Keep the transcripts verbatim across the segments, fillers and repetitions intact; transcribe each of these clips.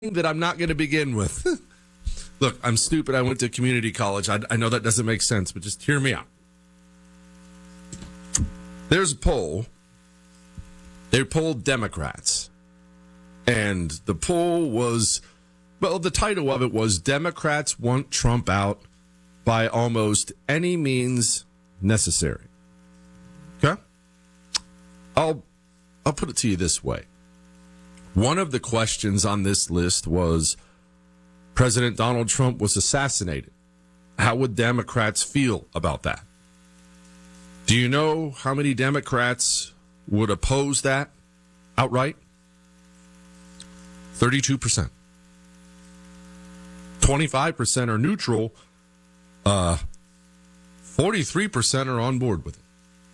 that I'm not going to begin with. Look, I'm stupid. I went to community college. I, I know that doesn't make sense, but just hear me out. There's a poll. They polled Democrats. And the poll was, well, the title of it was Democrats Want Trump Out by Almost Any Means Necessary. Okay? I'll I'll put it to you this way. One of the questions on this list was, President Donald Trump was assassinated. How would Democrats feel about that? Do you know how many Democrats would oppose that outright? thirty-two percent. twenty-five percent are neutral. Uh, forty-three percent are on board with it.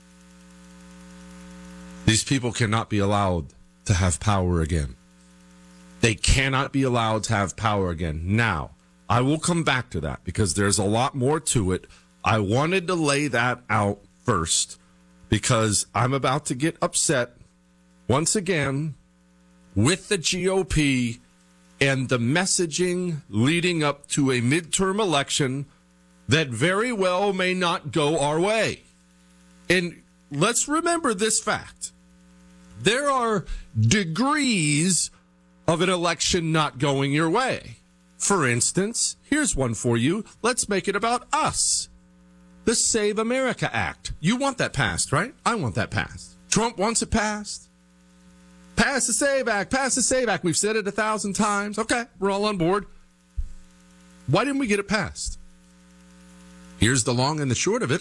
These people cannot be allowed to have power again. They cannot be allowed to have power again. Now, I will come back to that because there's a lot more to it. I wanted to lay that out first because I'm about to get upset once again with the G O P and the messaging leading up to a midterm election that very well may not go our way. And let's remember this fact. There are degrees of an election not going your way. For instance, here's one for you. Let's make it about us. The Save America Act. You want that passed, right? I want that passed. Trump wants it passed. Pass the Save Act. Pass the Save Act. We've said it a thousand times. Okay, we're all on board. Why didn't we get it passed? Here's the long and the short of it.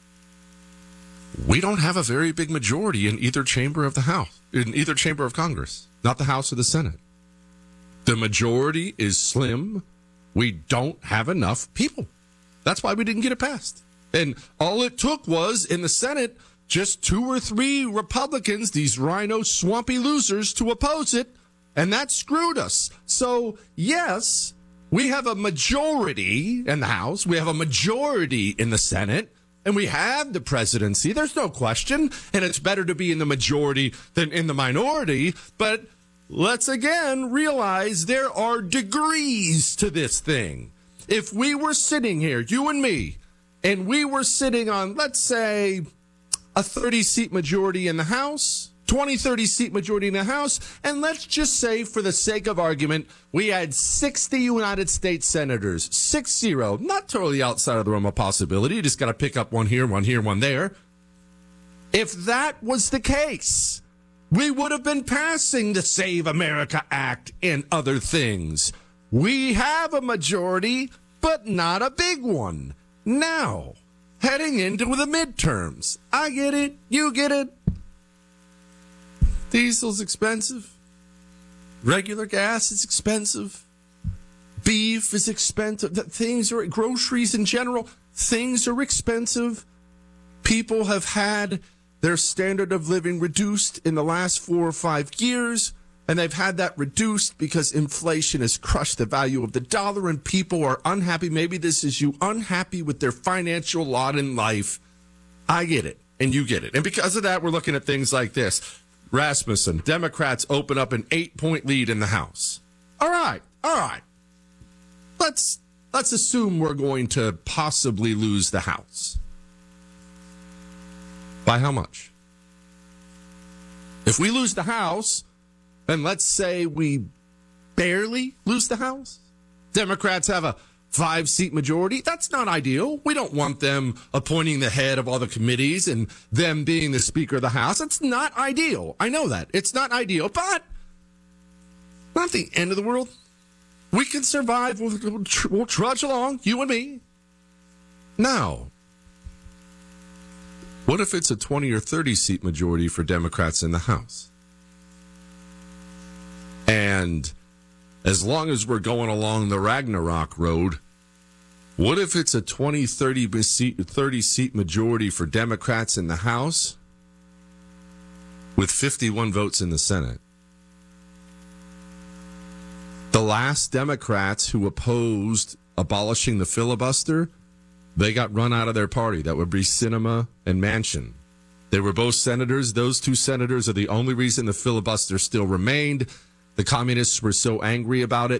We don't have a very big majority in either chamber of the House, in either chamber of Congress, not the House or the Senate. The majority is slim. We don't have enough people. That's why we didn't get it passed. And all it took was, in the Senate, just two or three Republicans, these rhino swampy losers, to oppose it, and that screwed us. So, yes, we have a majority in the House. We have a majority in the Senate. And we have the presidency. There's no question. And it's better to be in the majority than in the minority. But let's again realize there are degrees to this thing. If we were sitting here, you and me, and we were sitting on, let's say, a thirty-seat majority in the House, twenty, thirty-seat majority in the House, and let's just say, for the sake of argument, we had sixty United States senators, six zero, not totally outside of the realm of possibility. You just got to pick up one here, one here, one there. If that was the case, we would have been passing the Save America Act and other things. We have a majority, but not a big one. Now, heading into the midterms, I get it, you get it. Diesel's expensive. Regular gas is expensive. Beef is expensive. Things are, groceries in general, things are expensive. People have had their standard of living reduced in the last four or five years, and they've had that reduced because inflation has crushed the value of the dollar, and people are unhappy. Maybe this is you, unhappy with their financial lot in life. I get it, and you get it. And because of that, we're looking at things like this. Rasmussen, Democrats open up an eight-point lead in the House. All right, all right. Let's let's assume we're going to possibly lose the House. By how much? If we lose the House, and let's say we barely lose the House, Democrats have a five-seat majority. That's not ideal. We don't want them appointing the head of all the committees and them being the Speaker of the House. That's not ideal. I know that. It's not ideal, but not the end of the world. We can survive. We'll, we'll, we'll trudge along, you and me. Now, what if it's a twenty or thirty-seat majority for Democrats in the House? And as long as we're going along the Ragnarok road, what if it's a twenty, thirty-seat majority for Democrats in the House with fifty-one votes in the Senate? The last Democrats who opposed abolishing the filibuster, they got run out of their party. That would be Sinema and Manchin. They were both senators. Those two senators are the only reason the filibuster still remained. The communists were so angry about it,